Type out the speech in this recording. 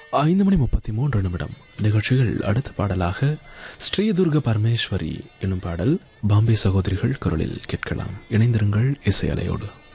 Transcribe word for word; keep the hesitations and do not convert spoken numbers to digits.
ஐந்து மணி முப்பத்தி மூன்று நிமிடம். நிகழ்ச்சிகள் அடுத்த பாடலாக ஸ்ரீதுர்க பரமேஸ்வரி என்னும் பாடல் பாம்பே சகோதரிகள் குரலில் கேட்கலாம். இணைந்திருங்கள் இசை அலையோடு.